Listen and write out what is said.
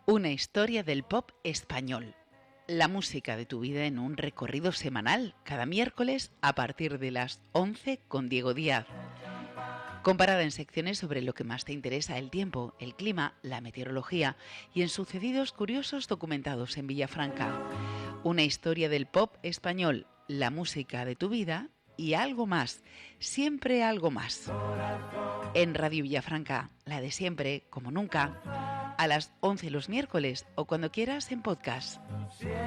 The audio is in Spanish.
Una historia del pop español. La música de tu vida en un recorrido semanal, cada miércoles a partir de las 11 con Diego Díaz. Comparada en secciones sobre lo que más te interesa: el tiempo, el clima, la meteorología y en sucedidos curiosos documentados en Villafranca. Una historia del pop español, la música de tu vida y algo más, siempre algo más. En Radio Villafranca, la de siempre, como nunca, a las 11 los miércoles o cuando quieras en podcast.